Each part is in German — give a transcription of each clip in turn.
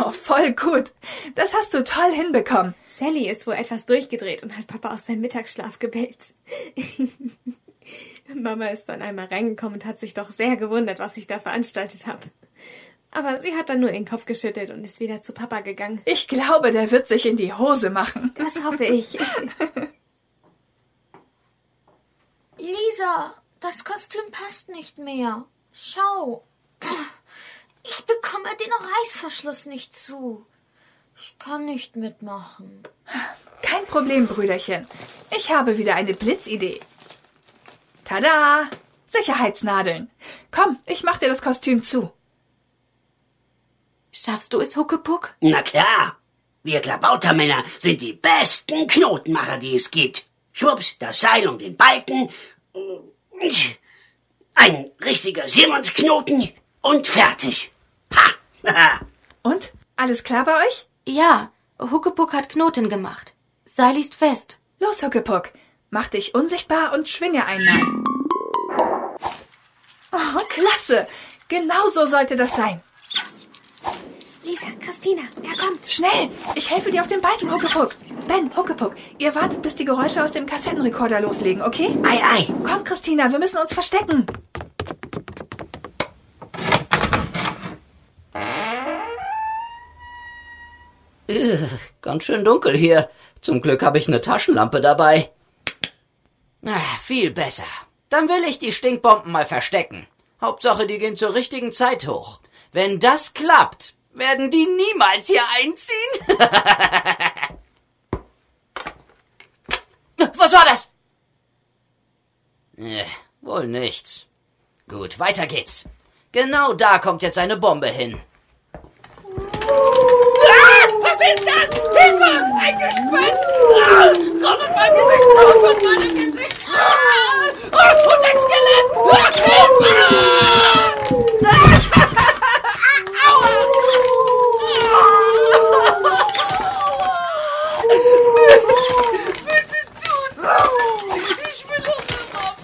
Oh, voll gut. Das hast du toll hinbekommen. Sally ist wohl etwas durchgedreht und hat Papa aus seinem Mittagsschlaf gebellt. Mama ist dann einmal reingekommen und hat sich doch sehr gewundert, was ich da veranstaltet habe. Aber sie hat dann nur den Kopf geschüttelt und ist wieder zu Papa gegangen. Ich glaube, der wird sich in die Hose machen. Das hoffe ich. Lisa, das Kostüm passt nicht mehr. Schau. Ich bekomme den Reißverschluss nicht zu. Ich kann nicht mitmachen. Kein Problem, Brüderchen. Ich habe wieder eine Blitzidee. Tada! Sicherheitsnadeln. Komm, ich mach dir das Kostüm zu. Schaffst du es, Huckepuck? Na klar. Wir Klabautermänner sind die besten Knotenmacher, die es gibt. Schwupps, das Seil um den Balken. Ein richtiger Simonsknoten und fertig. Ha! Und? Alles klar bei euch? Ja, Huckepuck hat Knoten gemacht. Seil ist fest. Los, Huckepuck. Mach dich unsichtbar und schwinge einmal. Oh, klasse. Genau so sollte das sein. Lisa, Christina, er kommt. Schnell! Ich helfe dir auf den Balken, Huckepuck. Ben, Huckepuck, ihr wartet, bis die Geräusche aus dem Kassettenrekorder loslegen, okay? Ei, ei. Komm, Christina, wir müssen uns verstecken. Ganz schön dunkel hier. Zum Glück habe ich eine Taschenlampe dabei. Viel besser. Dann will ich die Stinkbomben mal verstecken. Hauptsache, die gehen zur richtigen Zeit hoch. Wenn das klappt, werden die niemals hier einziehen. Was war das? Wohl nichts. Gut, weiter geht's. Genau da kommt jetzt eine Bombe hin. Was ist das? Hilfe! Ein Gespenst! Raus aus meinem Gesicht! Raus aus meinem Gesicht! Und ein Skelett! Hilfe! Bitte tut! Ich will doch immer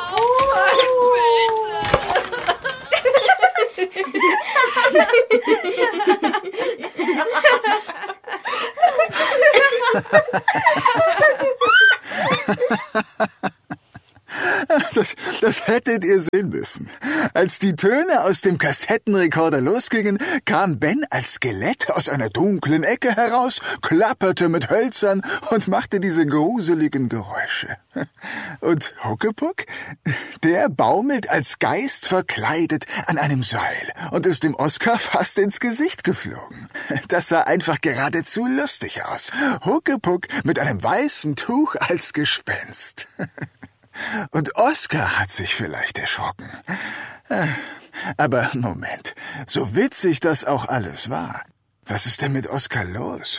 Das hättet ihr sehen müssen. Als die Töne aus dem Kassettenrekorder losgingen, kam Ben als Skelett aus einer dunklen Ecke heraus, klapperte mit Hölzern und machte diese gruseligen Geräusche. Und Huckepuck, der baumelt als Geist verkleidet an einem Seil und ist dem Oskar fast ins Gesicht geflogen. Das sah einfach geradezu lustig aus. Huckepuck mit einem weißen Tuch als Gespenst. Und Oskar hat sich vielleicht erschrocken. Aber Moment, so witzig das auch alles war. Was ist denn mit Oskar los?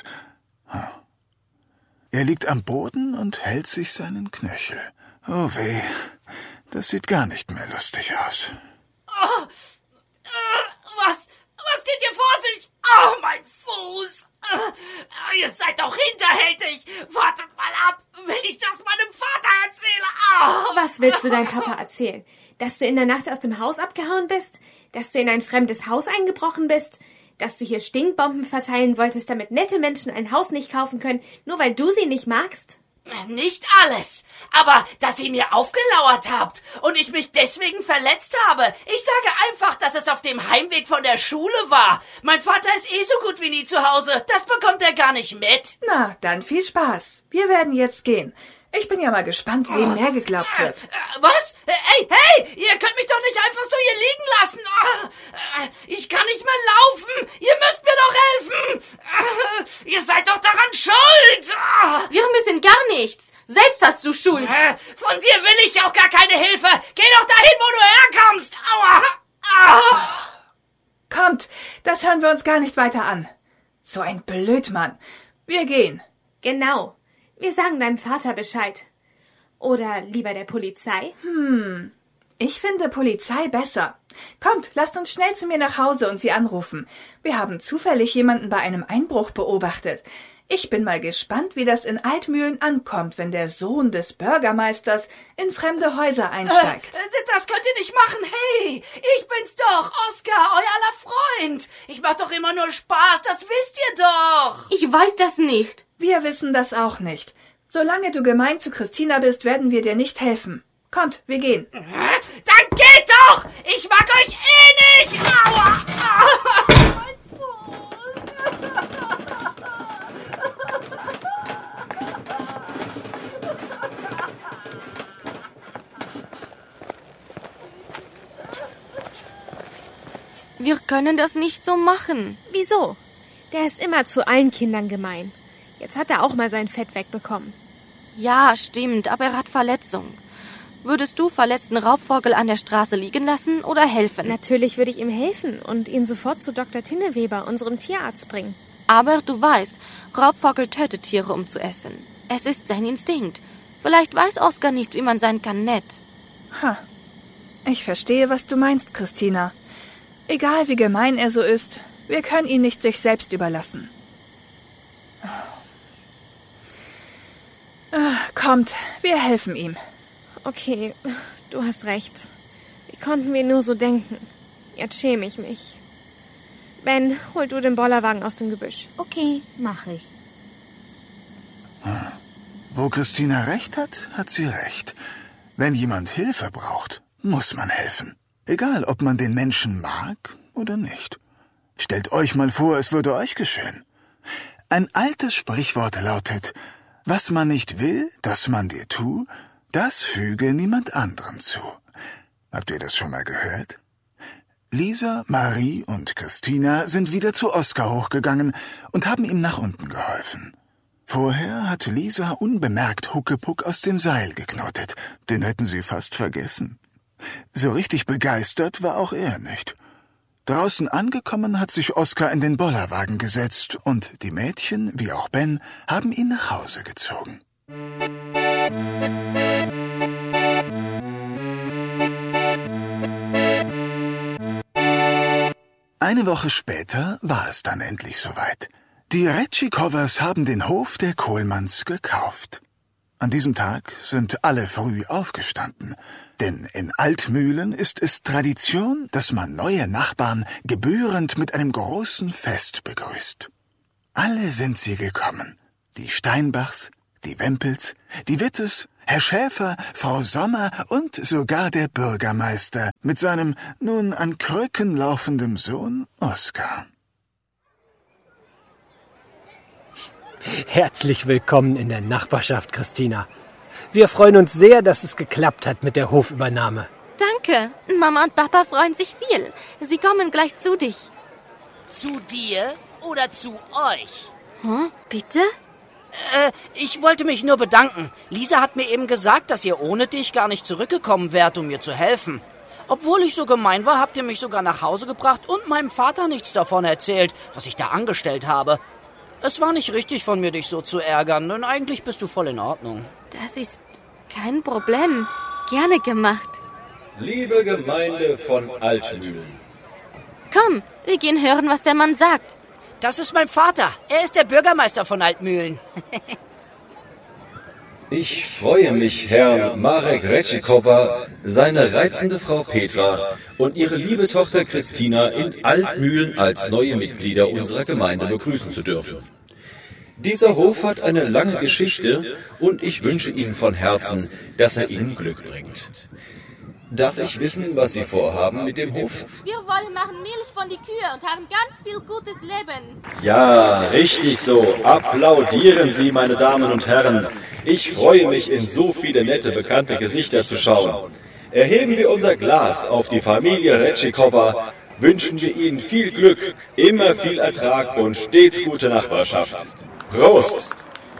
Er liegt am Boden und hält sich seinen Knöchel. Oh weh, das sieht gar nicht mehr lustig aus. Was geht hier vor sich? Oh, mein Fuß! Ihr seid doch hinterhältig! Wartet mal ab, wenn ich das meinem Vater erzähle! Was willst du deinem Papa erzählen? Dass du in der Nacht aus dem Haus abgehauen bist? Dass du in ein fremdes Haus eingebrochen bist? Dass du hier Stinkbomben verteilen wolltest, damit nette Menschen ein Haus nicht kaufen können, nur weil du sie nicht magst? Nicht alles, aber dass ihr mir aufgelauert habt und ich mich deswegen verletzt habe. Ich sage einfach, dass es auf dem Heimweg von der Schule war. Mein Vater ist so gut wie nie zu Hause. Das bekommt er gar nicht mit. Na, dann viel Spaß. Wir werden jetzt gehen. Ich bin ja mal gespannt, wem mehr geglaubt wird. Was? Hey, ihr könnt mich doch nicht einfach so hier liegen lassen. Ich kann nicht mehr laufen. Ihr müsst mir doch helfen. Ihr seid doch daran schuld. Wir müssen gar nichts. Selbst hast du Schuld. Von dir will ich auch gar keine Hilfe. Geh doch dahin, wo du herkommst. Aua. Kommt, das hören wir uns gar nicht weiter an. So ein Blödmann. Wir gehen. Genau. Wir sagen deinem Vater Bescheid. Oder lieber der Polizei? Ich finde Polizei besser. Kommt, lasst uns schnell zu mir nach Hause und sie anrufen. Wir haben zufällig jemanden bei einem Einbruch beobachtet. Ich bin mal gespannt, wie das in Altmühlen ankommt, wenn der Sohn des Bürgermeisters in fremde Häuser einsteigt. Das könnt ihr nicht machen. Hey, ich bin's doch, Oskar, euer aller Freund. Ich mach doch immer nur Spaß, das wisst ihr doch. Ich weiß das nicht. Wir wissen das auch nicht. Solange du gemein zu Christina bist, werden wir dir nicht helfen. Kommt, wir gehen. Dann geht doch! Ich mag euch eh nicht! Aua! Mein Fuß! Wir können das nicht so machen. Wieso? Der ist immer zu allen Kindern gemein. Jetzt hat er auch mal sein Fett wegbekommen. Ja, stimmt, aber er hat Verletzungen. Würdest du verletzten Raubvogel an der Straße liegen lassen oder helfen? Natürlich würde ich ihm helfen und ihn sofort zu Dr. Tinneweber, unserem Tierarzt, bringen. Aber du weißt, Raubvogel tötet Tiere, um zu essen. Es ist sein Instinkt. Vielleicht weiß Oskar nicht, wie man sein kann nett. Ich verstehe, was du meinst, Christina. Egal wie gemein er so ist, wir können ihn nicht sich selbst überlassen. Kommt, wir helfen ihm. Okay, du hast recht. Wie konnten wir nur so denken? Jetzt schäme ich mich. Ben, hol du den Bollerwagen aus dem Gebüsch. Okay, mach ich. Wo Christina recht hat, hat sie recht. Wenn jemand Hilfe braucht, muss man helfen. Egal, ob man den Menschen mag oder nicht. Stellt euch mal vor, es würde euch geschehen. Ein altes Sprichwort lautet: Was man nicht will, dass man dir tu, das füge niemand anderem zu. Habt ihr das schon mal gehört? Lisa, Marie und Christina sind wieder zu Oskar hochgegangen und haben ihm nach unten geholfen. Vorher hat Lisa unbemerkt Huckepuck aus dem Seil geknotet. Den hätten sie fast vergessen. So richtig begeistert war auch er nicht. Draußen angekommen hat sich Oskar in den Bollerwagen gesetzt und die Mädchen, wie auch Ben, haben ihn nach Hause gezogen. Eine Woche später war es dann endlich soweit. Die Retschikowas haben den Hof der Kohlmanns gekauft. An diesem Tag sind alle früh aufgestanden, denn in Altmühlen ist es Tradition, dass man neue Nachbarn gebührend mit einem großen Fest begrüßt. Alle sind sie gekommen, die Steinbachs, die Wempels, die Wittes, Herr Schäfer, Frau Sommer und sogar der Bürgermeister mit seinem nun an Krücken laufenden Sohn Oskar. Herzlich willkommen in der Nachbarschaft, Christina. Wir freuen uns sehr, dass es geklappt hat mit der Hofübernahme. Danke. Mama und Papa freuen sich viel. Sie kommen gleich zu dich. Zu dir oder zu euch? Bitte? Ich wollte mich nur bedanken. Lisa hat mir eben gesagt, dass ihr ohne dich gar nicht zurückgekommen wärt, um mir zu helfen. Obwohl ich so gemein war, habt ihr mich sogar nach Hause gebracht und meinem Vater nichts davon erzählt, was ich da angestellt habe. Es war nicht richtig von mir, dich so zu ärgern, denn eigentlich bist du voll in Ordnung. Das ist kein Problem. Gerne gemacht. Liebe Gemeinde von Altmühlen. Komm, wir gehen hören, was der Mann sagt. Das ist mein Vater. Er ist der Bürgermeister von Altmühlen. Ich freue mich, Herrn Marek Retschikowa, seine reizende Frau Petra und ihre liebe Tochter Christina in Altmühlen als neue Mitglieder unserer Gemeinde begrüßen zu dürfen. Dieser Hof hat eine lange Geschichte und ich wünsche Ihnen von Herzen, dass er Ihnen Glück bringt. Darf ich wissen, was Sie vorhaben mit dem Hof? Wir wollen machen Milch von die Kühe und haben ganz viel gutes Leben. Ja, richtig so. Applaudieren Sie, meine Damen und Herren. Ich freue mich, in so viele nette, bekannte Gesichter zu schauen. Erheben wir unser Glas auf die Familie Retschikowa, wünschen wir Ihnen viel Glück, immer viel Ertrag und stets gute Nachbarschaft. Prost!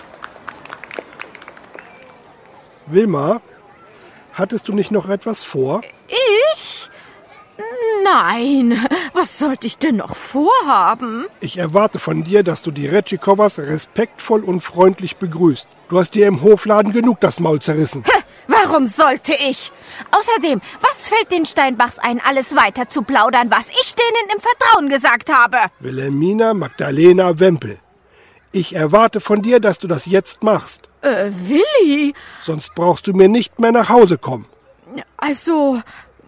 Wilma, hattest du nicht noch etwas vor? Ich? Nein, was sollte ich denn noch vorhaben? Ich erwarte von dir, dass du die Retschikowas respektvoll und freundlich begrüßt. Du hast dir im Hofladen genug das Maul zerrissen. Warum sollte ich? Außerdem, was fällt den Steinbachs ein, alles weiter zu plaudern, was ich denen im Vertrauen gesagt habe? Wilhelmina Magdalena Wempel. Ich erwarte von dir, dass du das jetzt machst. Willi? Sonst brauchst du mir nicht mehr nach Hause kommen. Also,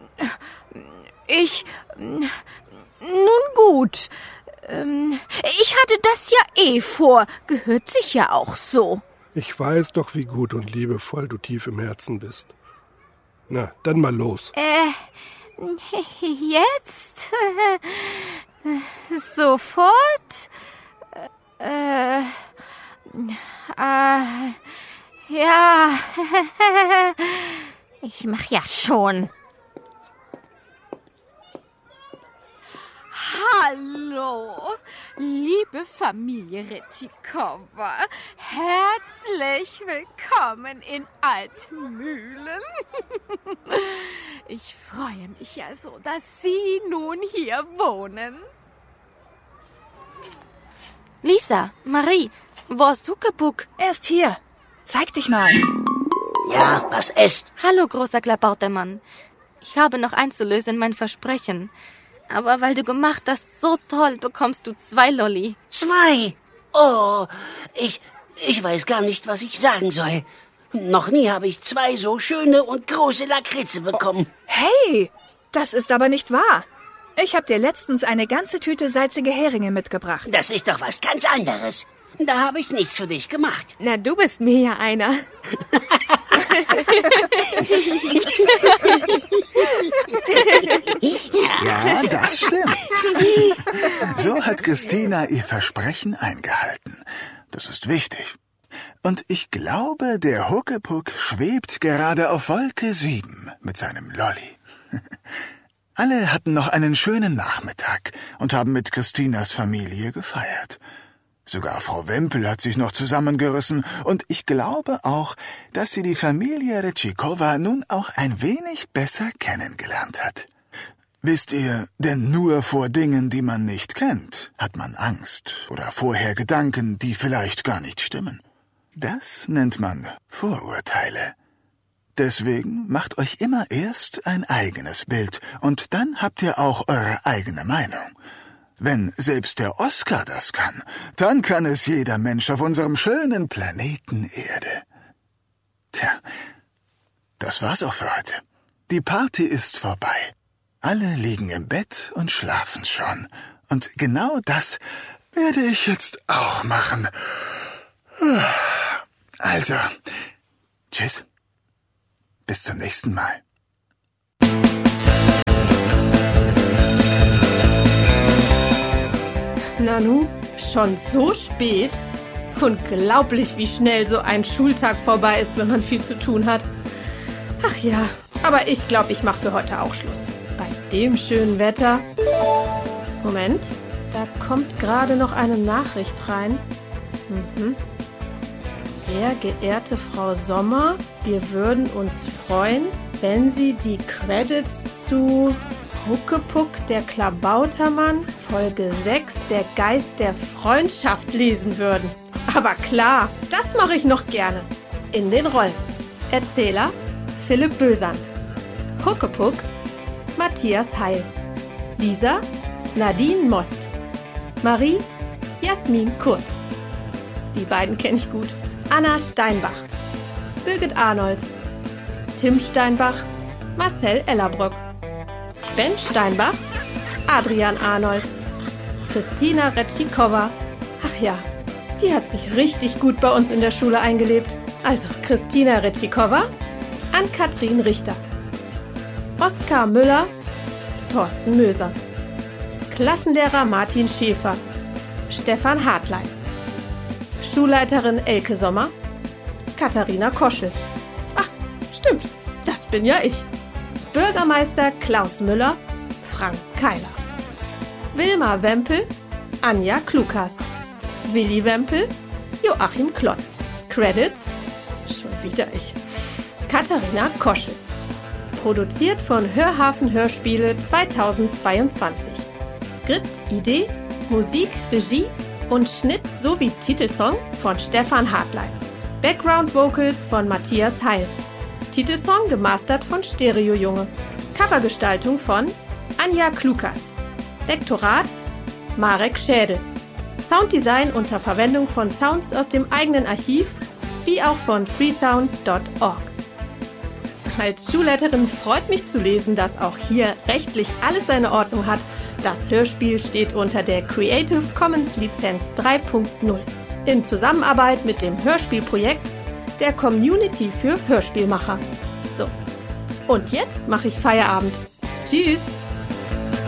nun gut. Ich hatte das ja vor. Gehört sich ja auch so. Ich weiß doch, wie gut und liebevoll du tief im Herzen bist. Na, dann mal los. Jetzt? Sofort? Ja. Ich mach ja schon. Hallo, liebe Familie Retschikowa. Herzlich willkommen in Altmühlen. Ich freue mich ja so, dass Sie nun hier wohnen. Lisa, Marie, wo ist Huckepuck? Er ist hier. Zeig dich mal. Ja, was ist? Hallo, großer Klabautermann. Ich habe noch einzulösen, mein Versprechen. Aber weil du gemacht hast, so toll, bekommst du 2 Lolli. 2? Oh, ich weiß gar nicht, was ich sagen soll. Noch nie habe ich 2 so schöne und große Lakritze bekommen. Hey, das ist aber nicht wahr. Ich habe dir letztens eine ganze Tüte salzige Heringe mitgebracht. Das ist doch was ganz anderes. Da habe ich nichts für dich gemacht. Na, du bist mir ja einer. Ja, das stimmt. So hat Christina ihr Versprechen eingehalten. Das ist wichtig. Und ich glaube, der Huckepuck schwebt gerade auf Wolke 7 mit seinem Lolli. Alle hatten noch einen schönen Nachmittag und haben mit Christinas Familie gefeiert. Sogar Frau Wempel hat sich noch zusammengerissen und ich glaube auch, dass sie die Familie Retschikowa nun auch ein wenig besser kennengelernt hat. Wisst ihr, denn nur vor Dingen, die man nicht kennt, hat man Angst oder vorher Gedanken, die vielleicht gar nicht stimmen. Das nennt man Vorurteile. Deswegen macht euch immer erst ein eigenes Bild und dann habt ihr auch eure eigene Meinung. Wenn selbst der Oskar das kann, dann kann es jeder Mensch auf unserem schönen Planeten Erde. Tja, das war's auch für heute. Die Party ist vorbei. Alle liegen im Bett und schlafen schon. Und genau das werde ich jetzt auch machen. Also, tschüss. Bis zum nächsten Mal. Nanu, schon so spät? Unglaublich, wie schnell so ein Schultag vorbei ist, wenn man viel zu tun hat. Ach ja, aber ich glaube, ich mache für heute auch Schluss. Bei dem schönen Wetter. Moment, da kommt gerade noch eine Nachricht rein. Sehr geehrte Frau Sommer, wir würden uns freuen, wenn Sie die Credits zu Huckepuck, der Klabautermann, Folge 6, der Geist der Freundschaft lesen würden. Aber klar, das mache ich noch gerne. In den Rollen. Erzähler Philipp Bösand. Huckepuck Matthias Heil. Lisa Nadine Most. Marie Jasmin Kurz. Die beiden kenne ich gut. Anna Steinbach. Birgit Arnold. Tim Steinbach. Marcel Ellerbrock. Ben Steinbach, Adrian Arnold, Christina Retschikowa. Ach ja, die hat sich richtig gut bei uns in der Schule eingelebt. Also Christina Retschikowa, Ann-Kathrin Richter, Oskar Müller, Thorsten Möser, Klassenlehrer Martin Schäfer, Stefan Hartlein, Schulleiterin Elke Sommer, Katharina Koschel. Ach, stimmt, das bin ja ich. Bürgermeister Klaus Müller, Frank Keiler. Wilma Wempel, Anja Klukas. Willi Wempel, Joachim Klotz. Credits, schon wieder ich. Katharina Koschel. Produziert von Hörhafen Hörspiele 2022. Skript, Idee, Musik, Regie und Schnitt sowie Titelsong von Stefan Hartlein. Background Vocals von Matthias Heil. Titelsong gemastert von Stereo Junge. Covergestaltung von Anja Klukas. Lektorat Marek Schädel. Sounddesign unter Verwendung von Sounds aus dem eigenen Archiv, wie auch von freesound.org. Als Schulleiterin freut mich zu lesen, dass auch hier rechtlich alles seine Ordnung hat. Das Hörspiel steht unter der Creative Commons Lizenz 3.0 in Zusammenarbeit mit dem Hörspielprojekt der Community für Hörspielmacher. So, und jetzt mache ich Feierabend. Tschüss!